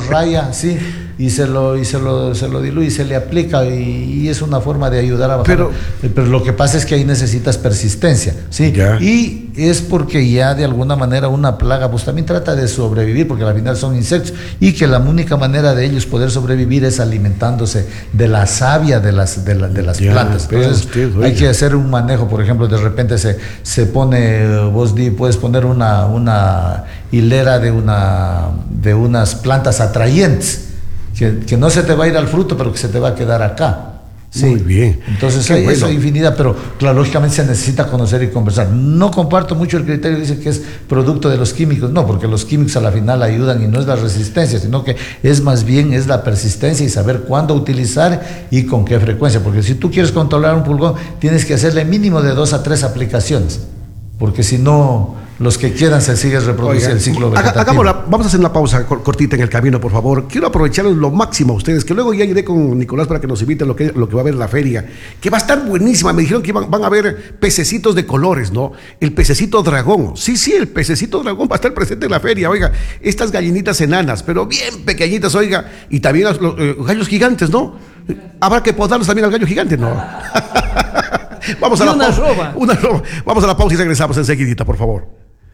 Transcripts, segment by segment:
raya, sí, y se lo diluye y se le aplica y es una forma de ayudar a bajar. Pero lo que pasa es que ahí necesitas persistencia, ¿sí? Y es porque ya de alguna manera una plaga pues también trata de sobrevivir, porque al final son insectos y que la única manera de ellos poder sobrevivir es alimentándose de la savia de las plantas. Entonces hay que hacer un manejo. Por ejemplo, de repente se pone, puedes poner una hilera de unas plantas atrayentes que no se te va a ir al fruto, pero que se te va a quedar acá. Sí. Muy bien. Entonces hay eso infinidad, pero claro, lógicamente se necesita conocer y conversar. No comparto mucho el criterio, dice que es producto de los químicos. No, porque los químicos a la final ayudan y no es la resistencia, sino que es más bien es la persistencia y saber cuándo utilizar y con qué frecuencia. Porque si tú quieres controlar un pulgón, tienes que hacerle mínimo de 2 a 3 aplicaciones. Porque si no, los que quieran se sigue reproduciendo el ciclo vegetativo. Vamos a hacer una pausa cortita en el camino, por favor. Quiero aprovechar lo máximo a ustedes, que luego ya iré con Nicolás para que nos inviten lo que va a haber en la feria, que va a estar buenísima. Me dijeron que van a haber pececitos de colores, ¿no? El pececito dragón. Sí, el pececito dragón va a estar presente en la feria, oiga. Estas gallinitas enanas, pero bien pequeñitas, oiga. Y también los gallos gigantes, ¿no? Habrá que podarlos también al gallo gigante, ¿no? Vamos a la pausa. Vamos a la pausa y regresamos enseguidita, por favor.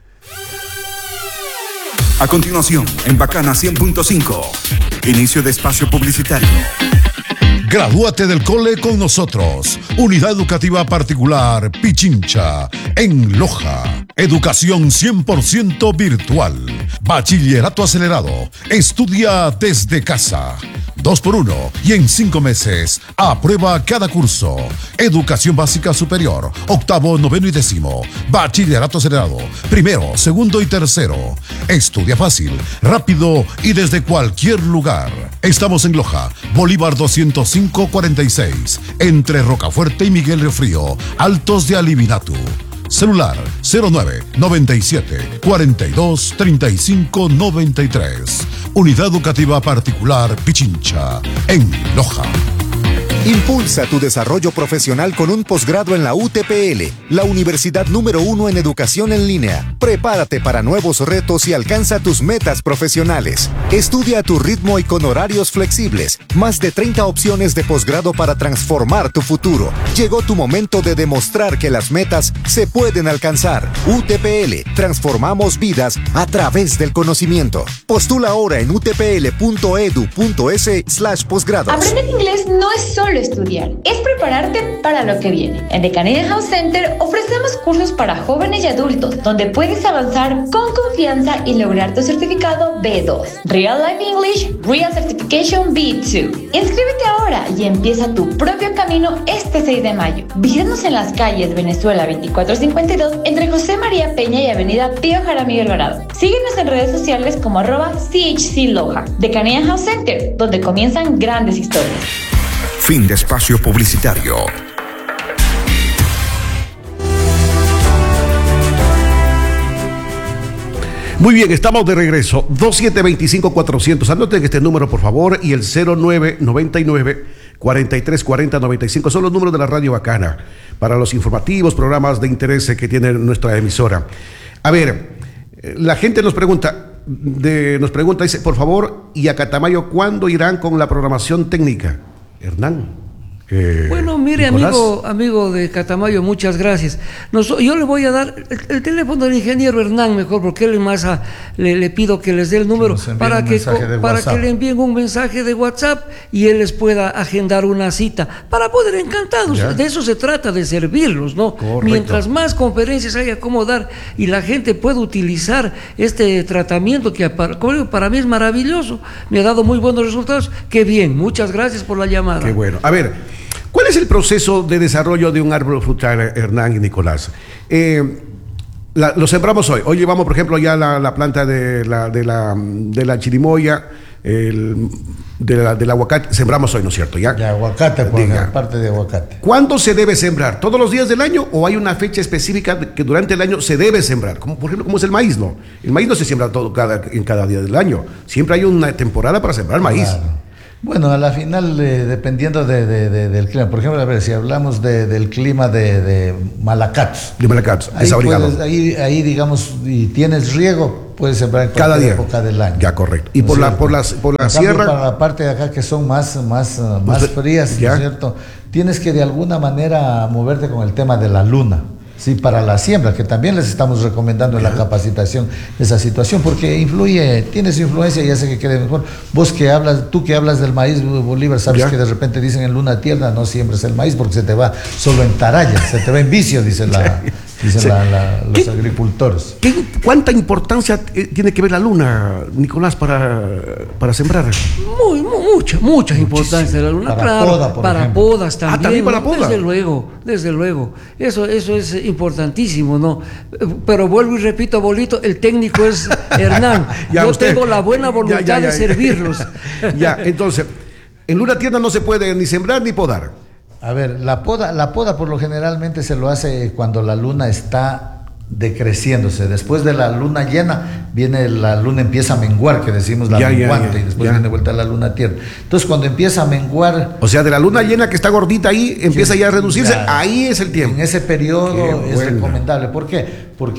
A continuación, en Bacana 100.5, inicio de espacio publicitario. Gradúate del cole con nosotros. Unidad Educativa Particular Pichincha, en Loja. Educación 100% virtual. Bachillerato acelerado. Estudia desde casa. 2x1 y en 5 meses. Aprueba cada curso. Educación básica superior. 8º, 9º y 10º. Bachillerato acelerado. 1º, 2º y 3º. Estudia fácil, rápido y desde cualquier lugar. Estamos en Loja, Bolívar 205-46, entre Rocafuerte y Miguel Riofrío, Altos de Alivinatu. Celular 0997-423593. Unidad Educativa Particular Pichincha, en Loja. Impulsa tu desarrollo profesional con un posgrado en la UTPL, la universidad número 1 en educación en línea. Prepárate para nuevos retos y alcanza tus metas profesionales. Estudia a tu ritmo y con horarios flexibles. Más de 30 opciones de posgrado para transformar tu futuro. Llegó tu momento de demostrar que las metas se pueden alcanzar. UTPL, transformamos vidas a través del conocimiento. Postula ahora en utpl.edu.es/posgrados. Aprender inglés no es solo estudiar, es prepararte para lo que viene. En The Canadian House Center ofrecemos cursos para jóvenes y adultos, donde puedes avanzar con confianza y lograr tu certificado B2. Real Life English, Real Certification B2. Inscríbete ahora y empieza tu propio camino este 6 de mayo. Visítanos en las calles Venezuela 2452, entre José María Peña y Avenida Pío Jaramillo Alvarado. Síguenos en redes sociales como @CHC Loja. The Canadian House Center, donde comienzan grandes historias. Fin de espacio publicitario. Muy bien, estamos de regreso. 2725-400. Anoten este número, por favor, y el 0999-4340-95 son los números de la Radio Bacana para los informativos, programas de interés que tiene nuestra emisora. A ver, la gente nos pregunta, dice, por favor, ¿y a Catamayo cuándo irán con la programación técnica? Hernán. Bueno, mire, amigo de Catamayo, muchas gracias. Yo le voy a dar el teléfono del ingeniero Hernán mejor, porque él más le pido que les dé el número para que le envíen un mensaje de WhatsApp y él les pueda agendar una cita para poder encantados. De eso se trata, de servirlos, ¿no? Correcto. Mientras más conferencias haya como dar y la gente pueda utilizar este tratamiento que para mí es maravilloso, me ha dado muy buenos resultados. Qué bien, muchas gracias por la llamada. Qué bueno. A ver, ¿cuál es el proceso de desarrollo de un árbol frutal, Hernán y Nicolás? Lo sembramos hoy. Hoy llevamos, por ejemplo, ya la planta de la chirimoya, del aguacate. Sembramos hoy, ¿no es cierto? Ya. De aguacate, parte de aguacate. ¿Cuándo se debe sembrar? ¿Todos los días del año o hay una fecha específica que durante el año se debe sembrar? Como, por ejemplo, como es el maíz, ¿no? El maíz no se siembra en cada día del año. Siempre hay una temporada para sembrar maíz. Claro. Bueno, a la final, dependiendo del clima, por ejemplo, a ver, si hablamos del clima de Malacatos. De Malacatos, desabrigado. Ahí, digamos, y tienes riego, puedes sembrar en cualquier época del año. Ya, correcto. Y por la sierra. Para la parte de acá que son más frías, ¿no es cierto? Tienes que de alguna manera moverte con el tema de la luna. Sí, para la siembra, que también les estamos recomendando en la capacitación esa situación, porque tiene su influencia y hace que quede mejor. Tú que hablas del maíz, Bolívar, sabes que de repente dicen en luna tierna no siembres el maíz porque se te va solo en taralla, se te va en vicio, dicen los agricultores. ¿Cuánta importancia tiene que ver la luna, Nicolás, para sembrar? Mucha importancia la luna, para podas también. También para podas. Desde luego. Eso es importantísimo, ¿no? Pero vuelvo y repito, Bolito, el técnico es Hernán. Yo tengo la buena voluntad de servirlos. Entonces, en luna tierna no se puede ni sembrar ni podar. A ver, la poda por lo generalmente se lo hace cuando la luna está decreciéndose. Después de la luna llena, la luna empieza a menguar, que decimos la menguante, y después viene de vuelta la luna tierna. Entonces, cuando empieza a menguar... O sea, de la luna llena que está gordita ahí, empieza ya a reducirse, ahí es el tiempo. En ese periodo es recomendable. ¿Por qué?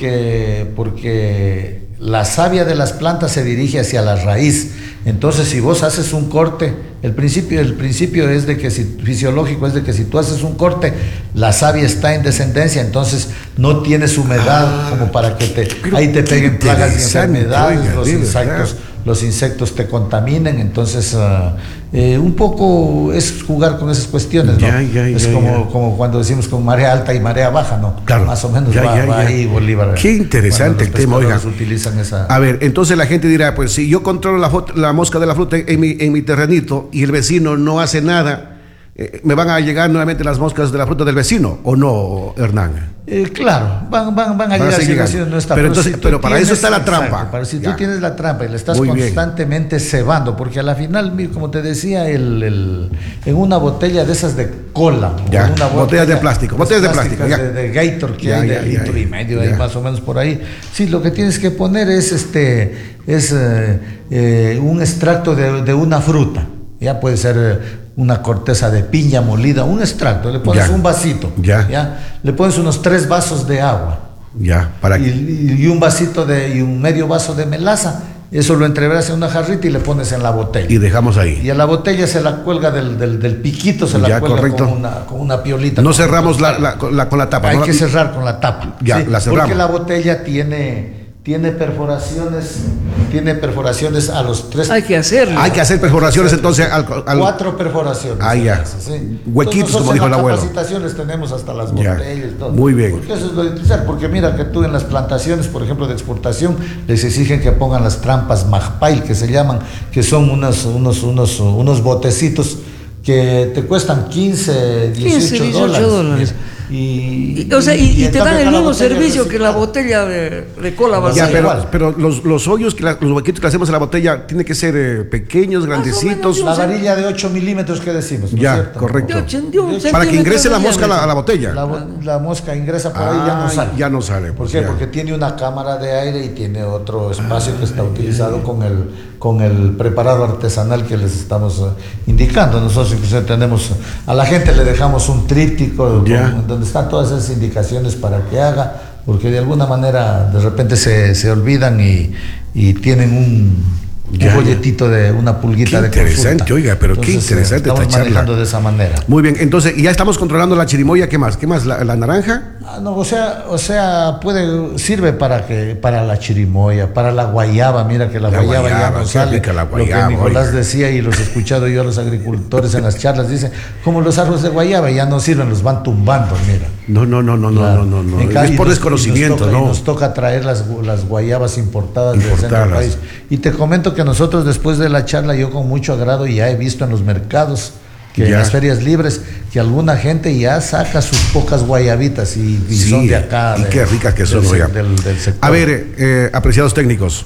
Porque la savia de las plantas se dirige hacia la raíz. Entonces, si vos haces un corte, el principio es de que fisiológico es de que si tú haces un corte, la savia está en descendencia, entonces no tienes humedad como para que ahí te peguen plagas y enfermedades, los insectos te contaminen. Entonces, un poco es jugar con esas cuestiones, ¿no? Es como cuando decimos con marea alta y marea baja, ¿no? Claro. Más o menos va ahí, Bolívar. Qué interesante el tema, oiga. Utilizan esa... A ver, entonces la gente dirá, pues si yo controlo la mosca de la fruta en mi terrenito y el vecino no hace nada, ¿me van a llegar nuevamente las moscas de la fruta del vecino o no, Hernán? Claro, van a llegar si el vecino no está. Pero para eso está la trampa. Si tú tienes la trampa y le estás constantemente cebando, porque a la final, como te decía, en una botella de esas de cola, botellas de plástico, de Gator que hay de litro y medio, ahí más o menos por ahí. Sí, lo que tienes que poner es un extracto de una fruta. Ya puede ser una corteza de piña molida, un extracto, le pones un vasito, le pones unos 3 vasos de agua, y un vasito y un medio vaso de melaza. Eso lo entreveras en una jarrita y le pones en la botella. Y dejamos ahí. Y a la botella se la cuelga del piquito, se la cuelga con una piolita. No cerramos con la tapa. Hay que cerrar con la tapa. La cerramos. Porque la botella tiene perforaciones a los 3. Hay que hacerlo. Hay que hacer perforaciones entonces 4 perforaciones. Huequitos, como dijo el abuelo. En las capacitaciones tenemos hasta las botellas. Todo. Muy bien. Porque eso es lo de utilizar. Porque mira que tú en las plantaciones, por ejemplo, de exportación, les exigen que pongan las trampas Magpile, que se llaman, que son unos botecitos que te cuestan 15, 18 dólares. Y te dan el mismo servicio que la botella de cola vacía. Pero los hoyos, los huequitos que hacemos en la botella, tienen que ser pequeños, grandecitos. La varilla de 8 milímetros que decimos, ¿no? Correcto. Para que ingrese la mosca a la botella. La mosca ingresa por ahí y ya no sale. ¿Por qué? Porque tiene una cámara de aire y tiene otro espacio que está utilizado con el preparado artesanal que les estamos indicando. Nosotros incluso tenemos, a la gente le dejamos un tríptico donde están todas esas indicaciones para que haga, porque de alguna manera de repente se olvidan y tienen un folletito de una pulguita de consulta. Qué interesante, oiga, pero entonces, qué interesante esta charla. Manejando de esa manera. Muy bien, entonces ya estamos controlando la chirimoya. ¿Qué más? ¿La naranja? O sea, sirve para la chirimoya, para la guayaba. Mira que la guayaba ya no sale. La guayaba, lo que Nicolás decía, y los he escuchado yo a los agricultores en las charlas, dicen, como los árboles de guayaba ya no sirven, los van tumbando, mira. No. Es por desconocimiento, ¿no? Nos toca traer las guayabas importadas del centro del país. Y te comento que nosotros después de la charla, yo con mucho agrado ya he visto en los mercados, en las ferias libres, que alguna gente ya saca sus pocas guayabitas y son de acá. Y qué ricas que son, del sector. A ver, apreciados técnicos,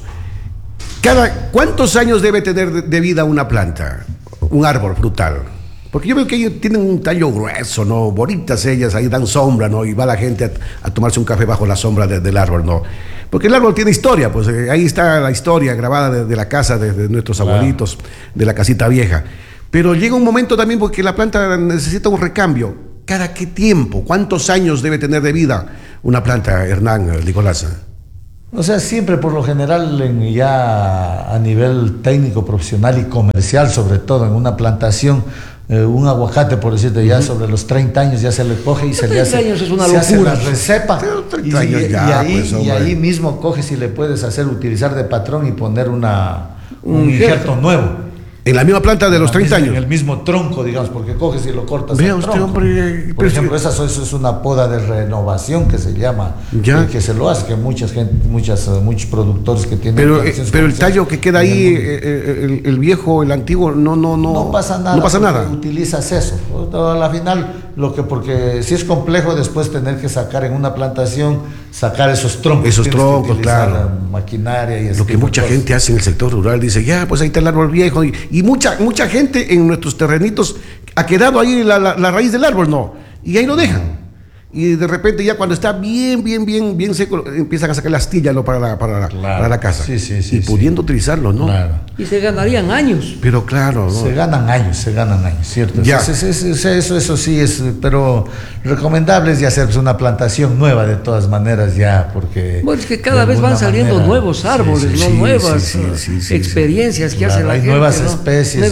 ¿cuántos años debe tener de vida una planta, un árbol frutal? Porque yo veo que ellos tienen un tallo grueso, ¿no? Bonitas ellas, ahí dan sombra, ¿no? Y va la gente a tomarse un café bajo la sombra del árbol, ¿no? Porque el árbol tiene historia, pues ahí está la historia grabada de la casa de nuestros abuelitos, de la casita vieja. Pero llega un momento también porque la planta necesita un recambio. ¿Cada qué tiempo? ¿Cuántos años debe tener de vida una planta, Hernán, Nicolás? O sea, siempre por lo general ya a nivel técnico, profesional y comercial, sobre todo en una plantación, un aguacate, por decirte, ya sobre los 30 años ya se le coge y se le hace, años es una se hace locura. la recepa. Y ahí mismo coges y le puedes utilizar de patrón y poner un injerto nuevo. En la misma planta de los 30 años. En el mismo tronco, digamos, porque coges y lo cortas. Vea usted, hombre. Por ejemplo, eso es una poda de renovación que se llama, que se lo hace, que muchos productores que tienen. Pero el tallo que queda ahí, el viejo, el antiguo, no pasa nada. No pasa nada. Utilizas eso. A la final, porque si es complejo después tener que sacar en una plantación, sacar esos troncos. Esos troncos, claro. La maquinaria y lo que mucha gente hace en el sector rural, dice, ya, pues ahí está el árbol viejo. Y mucha gente en nuestros terrenitos ha quedado ahí la raíz del árbol, ¿no? Y ahí lo dejan. Y de repente ya cuando está bien seco, empiezan a sacar la astilla para la casa. Sí, pudiendo utilizarlo, ¿no? Claro. Y se ganarían años. Pero claro, ¿no? Se ganan años, ¿cierto? Ya. Eso sí es, pero recomendable es ya hacer una plantación nueva de todas maneras ya, porque... Bueno, es que cada vez van saliendo nuevos árboles, nuevas experiencias que hace la gente. Hay nuevas especies,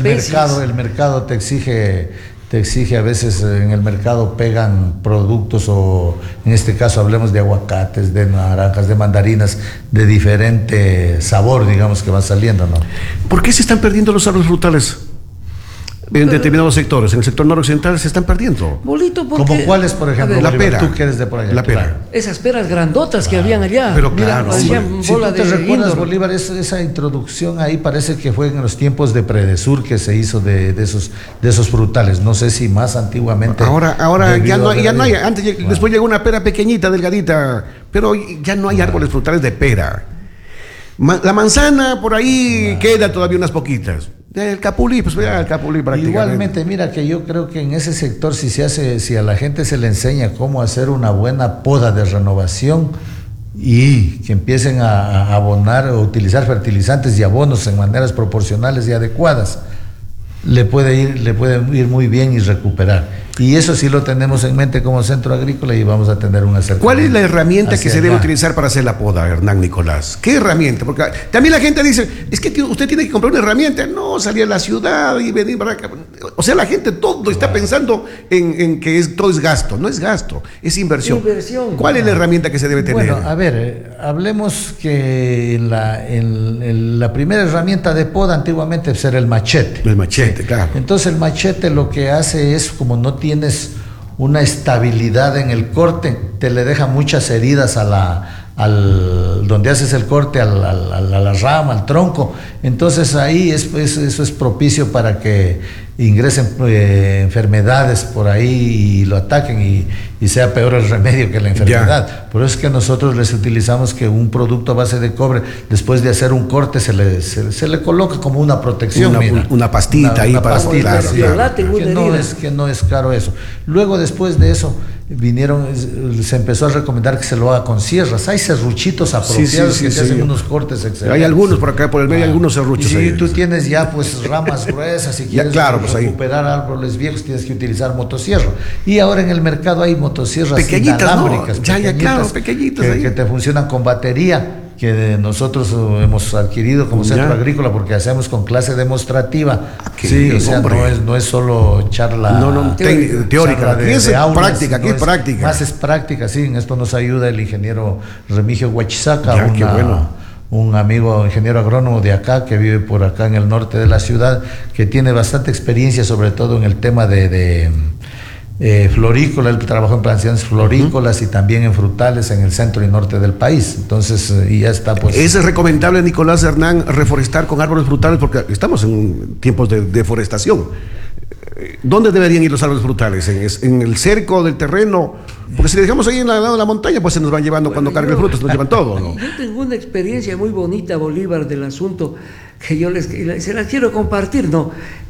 el mercado te exige, a veces en el mercado pegan productos, o en este caso hablemos de aguacates, de naranjas, de mandarinas, de diferente sabor, digamos, que van saliendo, ¿no? ¿Por qué se están perdiendo los árboles frutales en determinados sectores? En el sector noroccidental se están perdiendo. Bolito, porque... ¿Como cuáles, por ejemplo? La pera. Tú que eres de por allá. La pera. Claro. Esas peras grandotas que habían allá. Pero claro. Si tú te recuerdas, Bolívar, esa introducción ahí parece que fue en los tiempos de Predesur que se hizo de esos frutales. No sé si más antiguamente. Ahora ya no hay. Antes, después llegó una pera pequeñita, delgadita, pero ya no hay árboles frutales de pera. La manzana por ahí queda todavía unas poquitas. El capulí, pues el capulí prácticamente. Igualmente, mira que yo creo que en ese sector si a la gente se le enseña cómo hacer una buena poda de renovación y que empiecen a abonar o utilizar fertilizantes y abonos en maneras proporcionales y adecuadas, le puede ir muy bien y recuperar. Y eso sí lo tenemos en mente como centro agrícola y vamos a tener un acercamiento. ¿Cuál es la herramienta que se debe utilizar para hacer la poda, Hernán Nicolás? ¿Qué herramienta? Porque también la gente dice, es que usted tiene que comprar una herramienta. No, salir a la ciudad y venir para acá. O sea, la gente todo está pensando en que todo es gasto. No es gasto, es inversión. ¿Cuál es la hermandad que se debe tener? Bueno, a ver, hablemos que la primera herramienta de poda antiguamente era el machete. El machete, claro. Entonces el machete lo que hace es, como no tienes una estabilidad en el corte, te le deja muchas heridas donde haces el corte, a la rama, al tronco. Entonces ahí eso es propicio para que ingresen enfermedades por ahí y lo ataquen y sea peor el remedio que la enfermedad. Ya. Por eso es que nosotros les utilizamos que un producto a base de cobre, después de hacer un corte, se le coloca como una protección. Una pastita ahí para pastita, claro. Que no es caro eso. Luego, después de eso, se empezó a recomendar que se lo haga con sierras. Hay serruchitos apropiados que se hacen unos cortes excelentes. Hay algunos por acá, por el medio, algunos serruchos. Y si tú tienes ya pues ramas gruesas y quieres recuperar árboles viejos, tienes que utilizar motosierra. Y ahora en el mercado hay motosierras pequeñitas, inalámbricas, pequeñitas que te funcionan con batería, que nosotros hemos adquirido como centro agrícola porque hacemos con clase demostrativa. O sea, no es solo charla teórica, es práctica, aquí es práctica. Más es práctica, sí. En esto nos ayuda el ingeniero Remigio Huachizaca, un amigo ingeniero agrónomo de acá que vive por acá en el norte de la ciudad, que tiene bastante experiencia sobre todo en el tema de florícola. Él trabajó en plantaciones florícolas y también en frutales en el centro y norte del país. Entonces, y ya está pues. ¿Es recomendable, Nicolás Hernán, reforestar con árboles frutales? Porque estamos en tiempos de deforestación. ¿Dónde deberían ir los árboles frutales? ¿En el cerco del terreno? Porque si le dejamos ahí en la lado de la montaña, pues se nos van llevando, cuando cargan el fruto, se nos llevan todo, ¿no? Yo tengo una experiencia muy bonita, Bolívar, del asunto que yo se la quiero compartir, ¿no?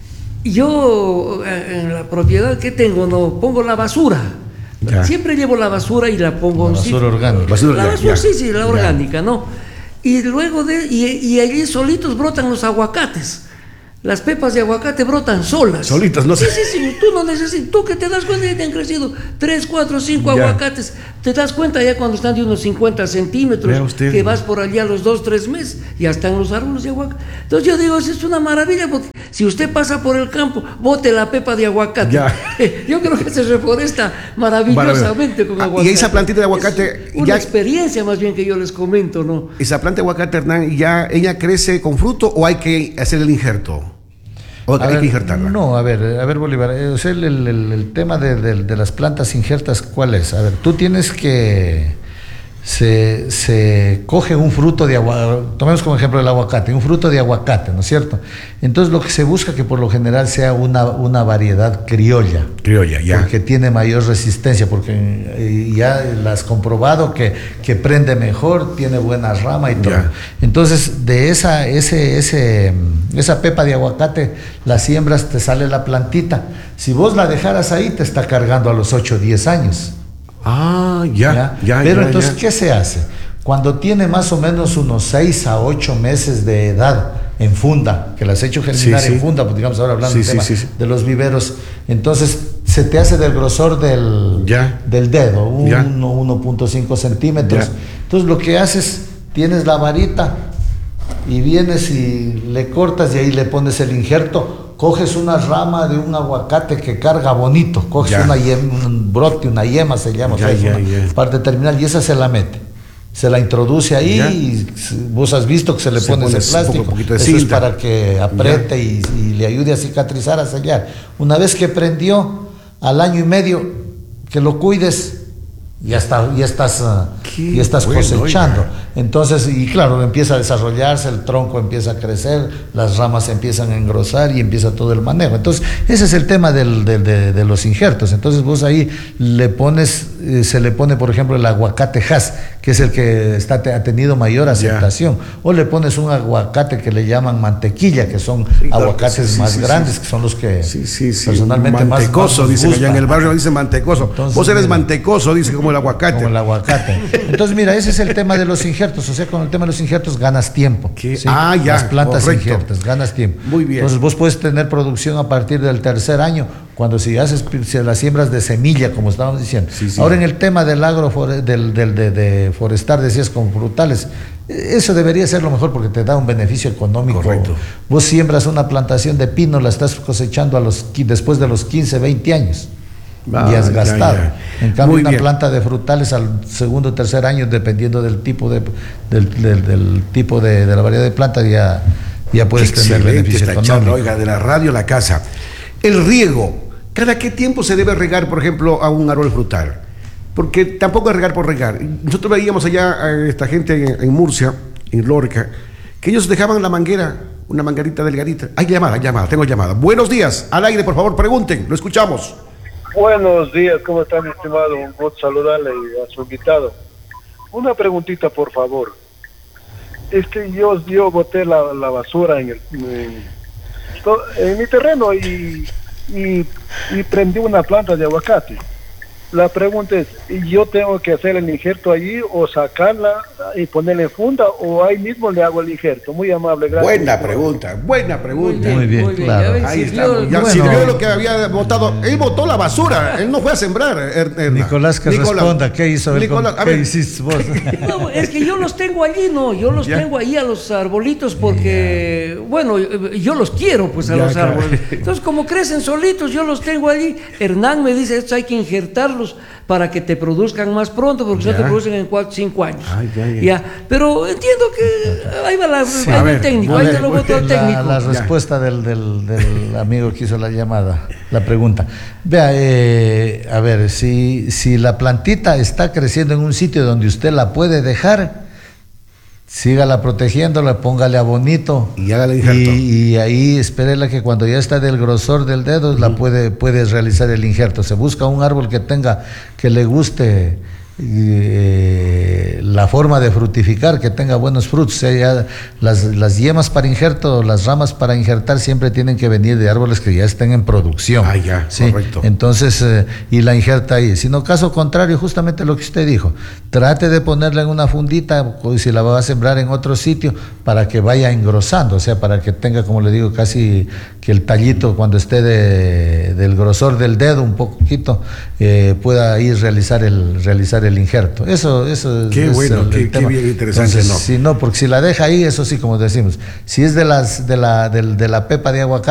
Yo en la propiedad que tengo, no pongo la basura. Ya. Siempre llevo la basura y la pongo en basura orgánica. La basura, sí, la orgánica, ¿no? Y luego y allí solitos brotan los aguacates. las pepas de aguacate brotan solas. Solitas, no sé. Sí, tú no necesitas, tú que te das cuenta que te han crecido 3, 4, 5 aguacates, te das cuenta ya cuando están de unos 50 centímetros, que vas por allá a los 2, 3 meses, ya están los árboles de aguacate. Entonces yo digo, eso es una maravilla, porque si usted pasa por el campo, bote la pepa de aguacate. Yo creo que se reforesta maravillosamente con aguacate. Y esa plantita de aguacate... Es una experiencia más bien que yo les comento, ¿no? Esa planta de aguacate, Hernán, ¿ella crece con fruto o hay que hacer el injerto? ¿O hay que injertarla? No, a ver, Bolívar, o sea, el tema de las plantas injertas, ¿cuál es? A ver, tú tienes que... Se coge un fruto de aguacate, tomemos como ejemplo el aguacate, un fruto de aguacate, ¿no es cierto? Entonces lo que se busca que por lo general sea una variedad criolla. Criolla, ya. Porque tiene mayor resistencia, porque ya la has comprobado que prende mejor, tiene buena rama y todo. Ya. Entonces de esa pepa de aguacate, la siembras, te sale la plantita. Si vos la dejaras ahí, te está cargando a los 8 o 10 años. Pero entonces, ¿qué se hace? Cuando tiene más o menos unos 6 a 8 meses de edad en funda, que las he hecho germinar en funda, pues digamos ahora hablando del tema de los viveros, entonces se te hace del grosor del dedo, 1.5 centímetros. Entonces lo que haces, tienes la varita y vienes y le cortas y ahí le pones el injerto. Coges una rama de un aguacate que carga bonito, coges una yema, un brote, una yema se llama, parte terminal, y esa se la mete. Se la introduce ahí y vos has visto que se le pone ese plástico. Eso es para que apriete y le ayude a cicatrizar, a sellar. Una vez que prendió, al año y medio, que lo cuides, ya estás cosechando. Entonces, y claro, empieza a desarrollarse, el tronco empieza a crecer, las ramas empiezan a engrosar y empieza todo el manejo. Entonces, ese es el tema de los injertos. Entonces, vos ahí le pones, se le pone, por ejemplo, el aguacate Hass, que es el que ha tenido mayor aceptación. O le pones un aguacate que le llaman mantequilla, que son aguacates más grandes, que son los que personalmente mantecoso, dicen allá en el barrio, dicen mantecoso. Entonces, vos eres mantecoso, dice como el aguacate. Como el aguacate. Entonces, mira, ese es el tema de los injertos. O sea, con el tema de los injertos ganas tiempo. ¿Sí? Las plantas injertas, ganas tiempo. Muy bien. Entonces, vos puedes tener producción a partir del tercer año, cuando si las siembras de semilla, como estábamos diciendo. Ahora, en el tema del de forestar, decías, con frutales, eso debería ser lo mejor porque te da un beneficio económico. Correcto. Vos siembras una plantación de pino, la estás cosechando después de los 15, 20 años. Y has gastado. En cambio, una planta de frutales al segundo o tercer año, dependiendo del tipo del tipo de la variedad de planta, ya puedes tener beneficio económico. Oiga, de la radio a la casa. El riego, ¿cada qué tiempo se debe regar, por ejemplo, a un árbol frutal? Porque tampoco es regar por regar. Nosotros veíamos allá a esta gente en Murcia, en Lorca, que ellos dejaban la manguera, una manguerita delgadita. Hay llamada, tengo llamada. Buenos días, al aire, por favor, pregunten, lo escuchamos. Buenos días, ¿cómo está, mi estimado? Un gusto saludarle a su invitado. Una preguntita, por favor. Es que yo boté la basura en mi terreno y prendí una planta de aguacate. La pregunta es, ¿yo tengo que hacer el injerto allí o sacarla y ponerla en funda o ahí mismo le hago el injerto? Muy amable, gracias. Buena pregunta. Muy bien, claro. Ahí está. Ya sirvió lo que había botado. Él botó la basura, él no fue a sembrar. Nicolás, que responda, ¿qué hizo él? ¿Qué hiciste vos? No, es que yo los tengo allí, tengo ahí a los arbolitos porque, yo los quiero pues a los árboles. Entonces, como crecen solitos, yo los tengo allí. Hernán me dice, esto hay que injertarlos para que te produzcan más pronto, porque no te producen en 4 o 5 años. Pero entiendo que ahí va el técnico, ahí te lo voto al técnico. La respuesta del amigo que hizo la llamada, la pregunta. Vea, a ver, si la plantita está creciendo en un sitio donde usted la puede dejar, sígala protegiéndola, póngale abonito y hágale injerto. Y ahí espérela que cuando ya está del grosor del dedo, puedes realizar el injerto. Se busca un árbol que le guste la forma de frutificar, que tenga buenos frutos. Ya las yemas para injerto, las ramas para injertar siempre tienen que venir de árboles que ya estén en producción. Ya, ¿sí? Correcto. Entonces, y la injerta ahí. Sino caso contrario, justamente lo que usted dijo, trate de ponerla en una fundita, si la va a sembrar en otro sitio, para que vaya engrosando, o sea, para que tenga, como le digo, casi que el tallito, cuando esté del grosor del dedo, un poquito, pueda ir realizar el injerto. Eso qué es bueno, qué bien interesante. Entonces, ¿no? Si no, porque si la deja ahí, eso sí, como decimos, si es de la pepa de aguacate,